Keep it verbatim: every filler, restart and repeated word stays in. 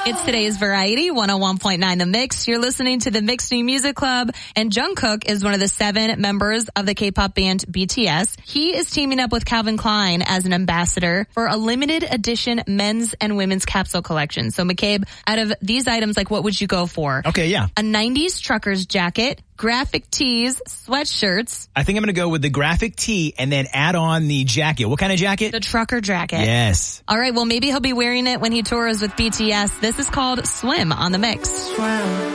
It's today's Variety, one oh one point nine The Mix. You're listening to the Mix New Music Club, and Jungkook is one of the seven members of the K-pop band B T S. He is teaming up with Calvin Klein as an ambassador for a limited edition men's and women's capsule collection. So, McCabe, out of these items, like, what would you go for? Okay, yeah. A nineties trucker's jacket, graphic tees, sweatshirts. I think I'm going to go with the graphic tee and then add on the jacket. What kind of jacket? The trucker jacket. Yes. All right, well, maybe he'll be wearing it when he tours with B T S. This is called Swim on The Mix. Swim.